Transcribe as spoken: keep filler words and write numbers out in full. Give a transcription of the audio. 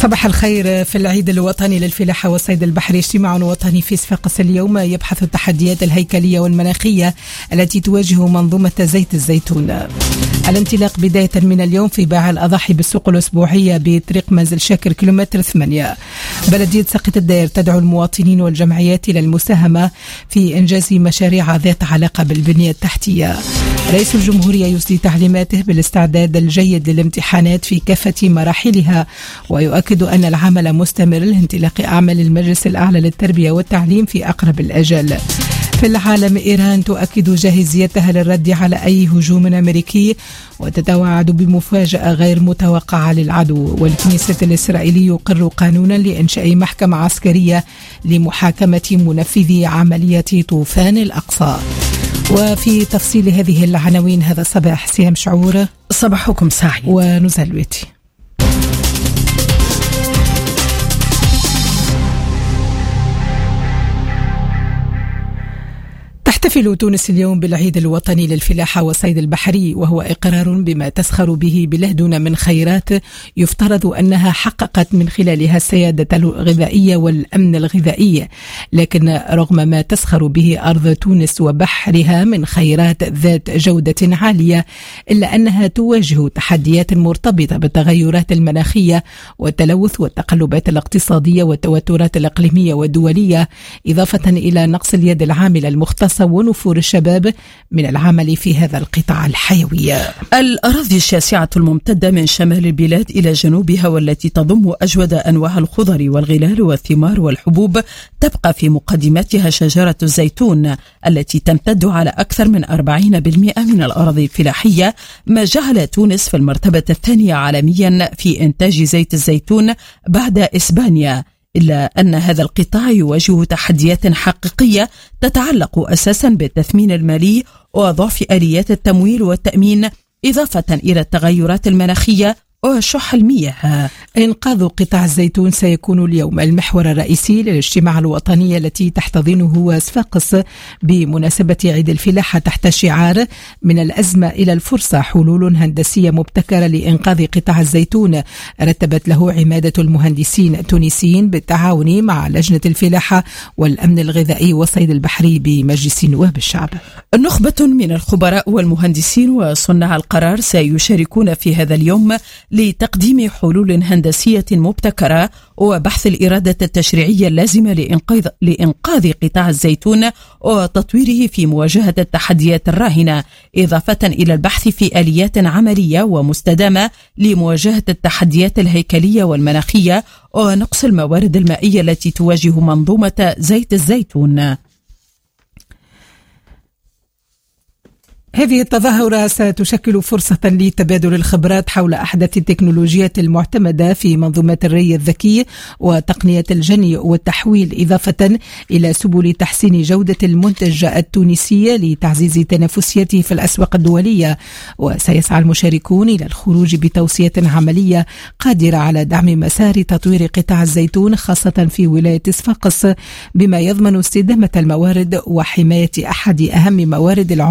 صباح الخير. في العيد الوطني للفلاحة والصيد البحري اجتماع وطني في صفاقس اليوم يبحث التحديات الهيكلية والمناخية التي تواجه منظومة زيت الزيتون. الانطلاق بداية من اليوم في باع الأضاحي بالسوق الأسبوعية بطريق منزل شاكر كيلومتر ثمانية. بلدية سقط الدير تدعو المواطنين والجمعيات إلى المساهمة في إنجاز مشاريع ذات علاقة بالبنية التحتية. رئيس الجمهورية يسدي تعليماته بالاستعداد الجيد للامتحانات في كافة مراحلها، ويؤكد أن العمل مستمر لانطلاق أعمال المجلس الأعلى للتربية والتعليم في أقرب الأجل. في العالم، إيران تؤكد جاهزيتها للرد على أي هجوم أمريكي وتتوعد بمفاجأة غير متوقعة للعدو. والكنيسة الإسرائيلي يقر قانونا لإنشاء محكمة عسكرية لمحاكمة منفذي عملية طوفان الأقصى. وفي تفصيل هذه العناوين هذا الصباح سهام شعور. صباحكم سعيد. ونزال ويتي. تحتفل تونس اليوم بالعيد الوطني للفلاحة والصيد البحري، وهو إقرار بما تسخر به بلادنا من خيرات يفترض أنها حققت من خلالها السيادة الغذائية والأمن الغذائي. لكن رغم ما تسخر به أرض تونس وبحرها من خيرات ذات جودة عالية، إلا أنها تواجه تحديات مرتبطة بالتغيرات المناخية والتلوث والتقلبات الاقتصادية والتوترات الإقليمية والدولية، إضافة إلى نقص اليد العاملة المختصة ونفور الشباب من العمل في هذا القطاع الحيوي. الأراضي الشاسعة الممتدة من شمال البلاد إلى جنوبها، والتي تضم أجود أنواع الخضر والغلال والثمار والحبوب، تبقى في مقدمتها شجرة الزيتون التي تمتد على أكثر من أربعين بالمئة من الأراضي الفلاحية، ما جعل تونس في المرتبة الثانية عالميا في إنتاج زيت الزيتون بعد إسبانيا. إلا أن هذا القطاع يواجه تحديات حقيقية تتعلق أساسا بالتثمين المالي وضعف آليات التمويل والتأمين، إضافة إلى التغيرات المناخية وشح المياه. إنقاذ قطاع الزيتون سيكون اليوم المحور الرئيسي للاجتماع الوطني التي تحتضنه صفاقس بمناسبة عيد الفلاحة تحت شعار من الأزمة إلى الفرصة، حلول هندسية مبتكرة لإنقاذ قطاع الزيتون رتبت له عمادة المهندسين التونسيين بالتعاون مع لجنة الفلاحة والأمن الغذائي والصيد البحري بمجلس نواب الشعب. النخبة من الخبراء والمهندسين وصناع القرار سيشاركون في هذا اليوم لتقديم حلول هندسية مبتكرة وبحث الإرادة التشريعية اللازمة لإنقاذ, لإنقاذ قطاع الزيتون وتطويره في مواجهة التحديات الراهنة، إضافة إلى البحث في آليات عملية ومستدامة لمواجهة التحديات الهيكلية والمناخية ونقص الموارد المائية التي تواجه منظومة زيت الزيتون. هذه التظاهرة ستشكل فرصة لتبادل الخبرات حول أحدث التكنولوجيات المعتمدة في منظومة الري الذكي وتقنية الجني والتحويل، إضافة إلى سبل تحسين جودة المنتج التونسي لتعزيز تنافسيته في الأسواق الدولية. وسيسعى المشاركون إلى الخروج بتوصية عملية قادرة على دعم مسار تطوير قطاع الزيتون خاصة في ولاية صفاقس، بما يضمن استدامة الموارد وحماية أحد أهم موارد العمر